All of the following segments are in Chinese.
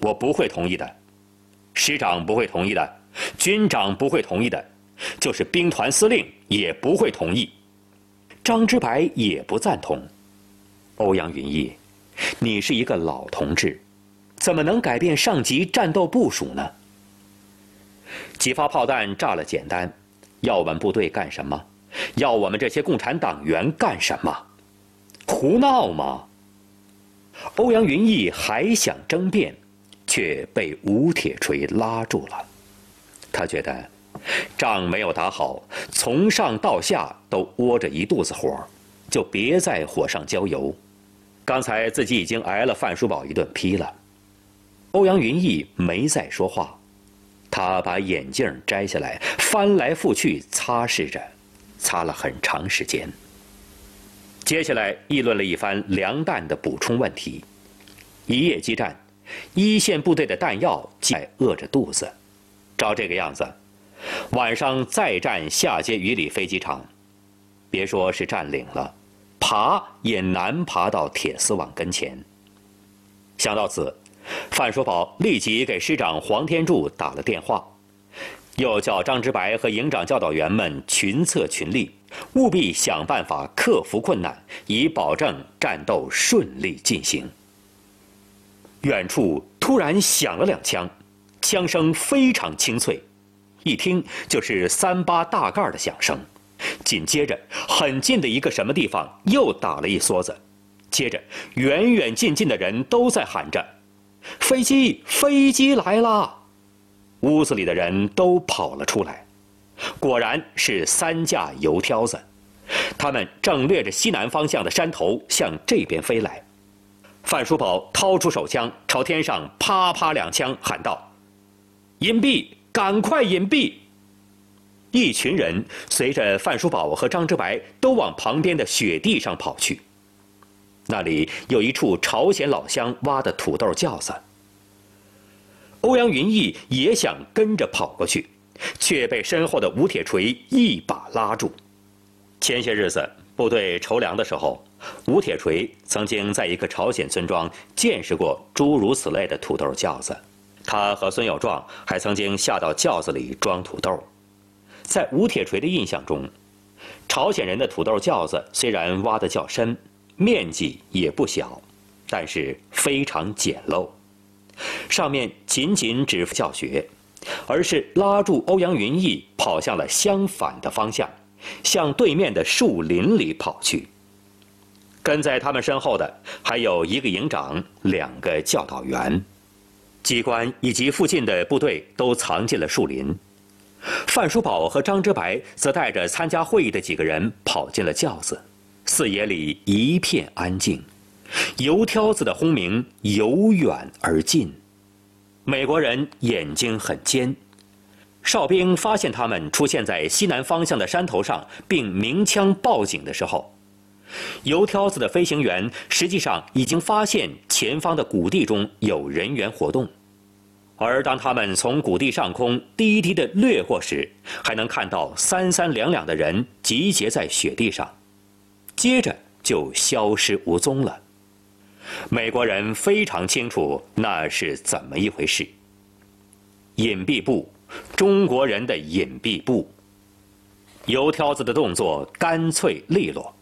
我不会同意的，师长不会同意的，军长不会同意的，就是兵团司令也不会同意。张之白也不赞同。欧阳云逸，你是一个老同志，怎么能改变上级战斗部署呢？几发炮弹炸了简单，要我们部队干什么？要我们这些共产党员干什么？胡闹吗？欧阳云逸还想争辩，却被吴铁锤拉住了。他觉得仗没有打好，从上到下都窝着一肚子火，就别在火上浇油。刚才自己已经挨了范书宝一顿批了。欧阳云逸没再说话，他把眼镜摘下来，翻来覆去擦拭着，擦了很长时间。接下来议论了一番粮弹的补充问题。一夜激战，一线部队的弹药在饿着肚子，照这个样子，晚上再战下街鱼里飞机场，别说是占领了，爬也难爬到铁丝网跟前。想到此，范书宝立即给师长黄天柱打了电话，又叫张之白和营长教导员们群策群力，务必想办法克服困难，以保证战斗顺利进行。远处突然响了2枪，枪声非常清脆，一听就是38大盖的响声。紧接着，很近的一个什么地方又打了一梭子，接着远远近近的人都在喊着：“飞机，飞机来啦！”屋子里的人都跑了出来，果然是3架油挑子，他们正掠着西南方向的山头向这边飞来。范书宝掏出手枪，朝天上啪啪2枪，喊道：“隐蔽，赶快隐蔽！”一群人随着范书宝和张之白都往旁边的雪地上跑去，那里有一处朝鲜老乡挖的土豆窖子。欧阳云逸也想跟着跑过去，却被身后的吴铁锤一把拉住。前些日子部队筹粮的时候，吴铁锤曾经在一个朝鲜村庄见识过诸如此类的土豆窖子，他和孙有壮还曾经下到窖子里装土豆。在吴铁锤的印象中，朝鲜人的土豆窖子虽然挖得较深，面积也不小，但是非常简陋，上面仅仅指教学，而是拉住欧阳云逸跑向了相反的方向，向对面的树林里跑去。跟在他们身后的还有1个营长、2个教导员，机关以及附近的部队都藏进了树林。范书宝和张之白则带着参加会议的几个人跑进了窖子，四野里一片安静，油挑子的轰鸣由远而近。美国人眼睛很尖，哨兵发现他们出现在西南方向的山头上，并鸣枪报警的时候，油挑子的飞行员实际上已经发现前方的谷地中有人员活动。而当他们从谷地上空低低地掠过时，还能看到3、3两两的人集结在雪地上，接着就消失无踪了。美国人非常清楚那是怎么一回事。隐蔽部，中国人的隐蔽部。油挑子的动作干脆利落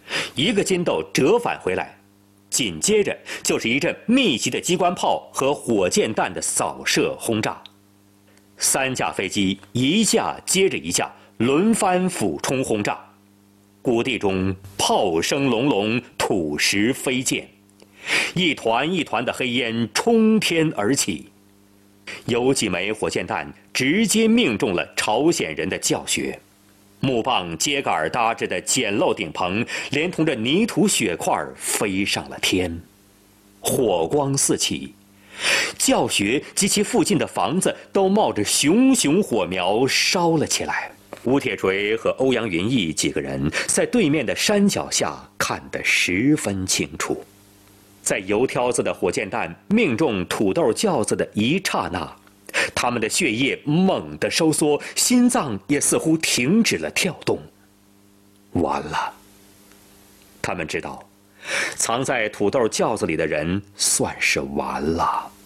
，1个筋斗折返回来，紧接着就是一阵密集的机关炮和火箭弹的扫射轰炸。3架飞机一架接着一架轮番俯冲轰炸，谷地中炮声隆隆，土石飞溅，一团一团的黑烟冲天而起。有几枚火箭弹直接命中了朝鲜人的教学，木棒秸秆搭制的简陋顶棚连同着泥土雪块飞上了天，火光四起，教学及其附近的房子都冒着熊熊火苗烧了起来。吴铁锤和欧阳云逸几个人在对面的山脚下看得十分清楚，在油挑子的火箭弹命中土豆窖子的一刹那，他们的血液猛地收缩，心脏也似乎停止了跳动。完了，他们知道，藏在土豆窖子里的人算是完了。